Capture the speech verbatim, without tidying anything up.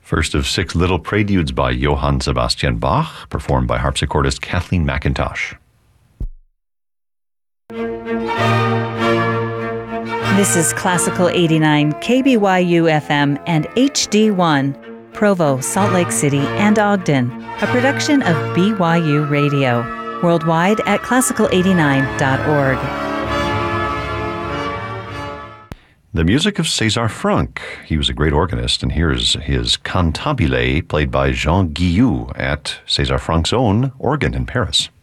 First of six little preludes by Johann Sebastian Bach, performed by harpsichordist Kathleen McIntosh. This is Classical eighty-nine, K B Y U F M and H D one, Provo, Salt Lake City, and Ogden, a production of B Y U Radio, worldwide at classical eighty-nine dot org. The music of César Franck. He was a great organist, and here's his Cantabile, played by Jean Guillou at César Franck's own organ in Paris.